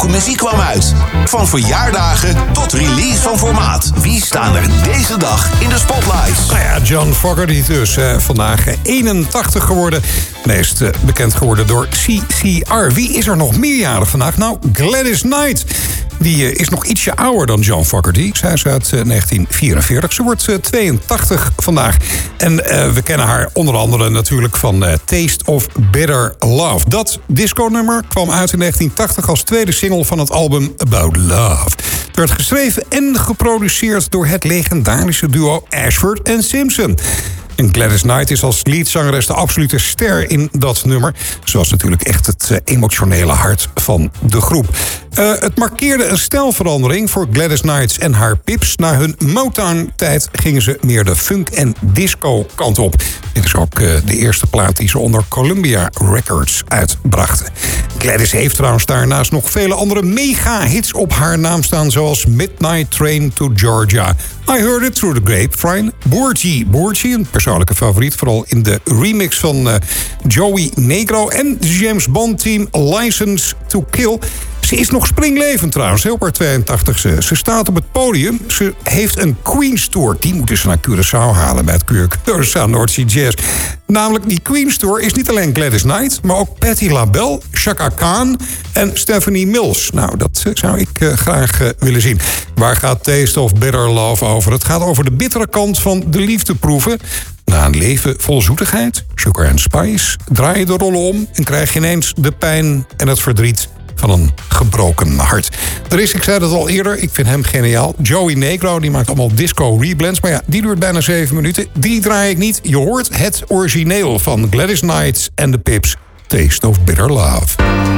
Muziek kwam uit. Van verjaardagen tot release van formaat. Wie staan er deze dag in de spotlights? Nou ja, John Fogerty dus. Vandaag 81 geworden. Meest bekend geworden door CCR. Wie is er nog meerjarig vandaag? Nou, Gladys Knight. Die is nog ietsje ouder dan John Fogerty. Zij is uit 1944. Ze wordt 82 vandaag. En we kennen haar onder andere natuurlijk van Taste of Bitter Love. Dat disco-nummer kwam uit in 1980 als tweede single van het album About Love. Het werd geschreven en geproduceerd door het legendarische duo Ashford en Simpson. En Gladys Knight is als leadzangeres de absolute ster in dat nummer. Ze was natuurlijk echt het emotionele hart van de groep. Het markeerde een stijlverandering voor Gladys Knight en haar Pips. Na hun Motown-tijd gingen ze meer de funk- en disco-kant op. Dit is ook de eerste plaat die ze onder Columbia Records uitbrachten. Gladys heeft trouwens daarnaast nog vele andere mega-hits op haar naam staan... zoals Midnight Train to Georgia, I Heard It Through the Grapevine, Boorgie, een persoonlijke favoriet... vooral in de remix van Joey Negro en de James Bond-team License to Kill... Ze is nog springlevend trouwens, op haar 82e. Ze staat op het podium. Ze heeft een Queen's Tour. Die moeten ze naar Curaçao halen bij het Curaçao North Sea Jazz. Namelijk, die Queen's Tour is niet alleen Gladys Knight... maar ook Patti LaBelle, Chaka Khan en Stephanie Mills. Nou, dat zou ik graag willen zien. Waar gaat Taste of Bitter Love over? Het gaat over de bittere kant van de liefde proeven. Na een leven vol zoetigheid, sugar and spice... draai je de rollen om en krijg je ineens de pijn en het verdriet... van een gebroken hart. Er is, ik zei dat al eerder, ik vind hem geniaal. Joey Negro, die maakt allemaal disco reblends. Maar ja, die duurt bijna 7 minuten. Die draai ik niet. Je hoort het origineel van Gladys Knight en de Pips. Taste of Bitter Love.